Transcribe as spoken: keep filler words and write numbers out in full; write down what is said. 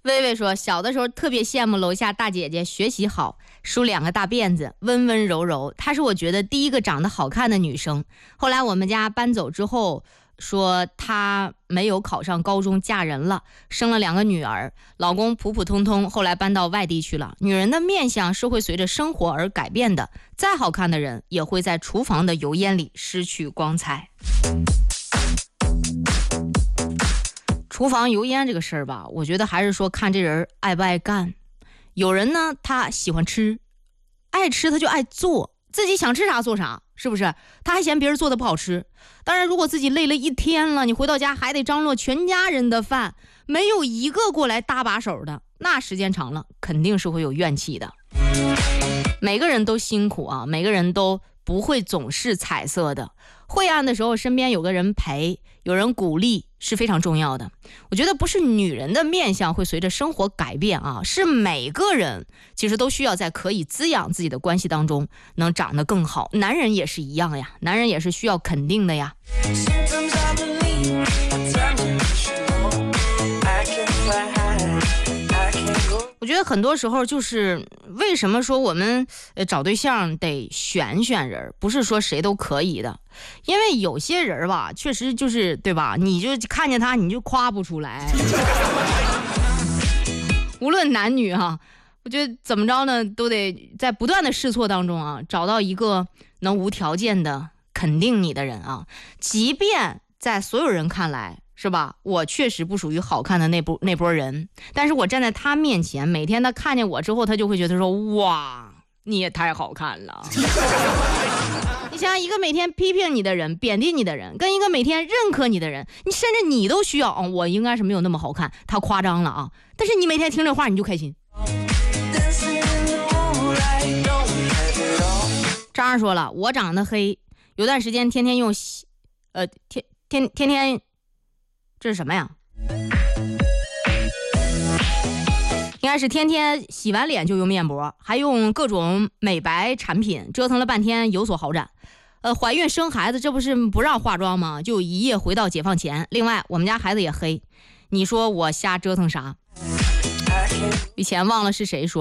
薇薇说，小的时候特别羡慕楼下大姐姐学习好，梳两个大辫子，温温柔柔。她是我觉得第一个长得好看的女生。后来我们家搬走之后，说她没有考上高中，嫁人了，生了两个女儿，老公普普通通，后来搬到外地去了。女人的面相是会随着生活而改变的，再好看的人也会在厨房的油烟里失去光彩。厨房油烟这个事儿吧，我觉得还是说看这人爱不爱干。有人呢，他喜欢吃，爱吃他就爱做，自己想吃啥做啥，是不是？他还嫌别人做的不好吃。当然，如果自己累了一天了，你回到家还得张罗全家人的饭，没有一个过来搭把手的，那时间长了肯定是会有怨气的。每个人都辛苦啊，每个人都不会总是彩色的。晦暗的时候，身边有个人陪，有人鼓励是非常重要的。我觉得不是女人的面相会随着生活改变啊，是每个人其实都需要在可以滋养自己的关系当中能长得更好。男人也是一样呀，男人也是需要肯定的呀。我觉得很多时候就是为什么说我们呃找对象得选选人，不是说谁都可以的，因为有些人吧，确实就是对吧？你就看见他你就夸不出来，无论男女哈、啊，我觉得怎么着呢，都得在不断的试错当中啊，找到一个能无条件的肯定你的人啊，即便在所有人看来。是吧？我确实不属于好看的那波那波人，但是我站在他面前，每天他看见我之后，他就会觉得说：哇，你也太好看了。你想想，一个每天批评你的人、贬低你的人，跟一个每天认可你的人，你甚至你都需要哦，我应该是没有那么好看，他夸张了啊。但是你每天听这话，你就开心。张二说了，我长得黑，有段时间天天用洗，呃，天天天天。这是什么呀？应该是天天洗完脸就用面膜，还用各种美白产品，折腾了半天有所好转。呃，怀孕生孩子这不是不让化妆吗？就一夜回到解放前。另外，我们家孩子也黑，你说我瞎折腾啥？以前忘了是谁说。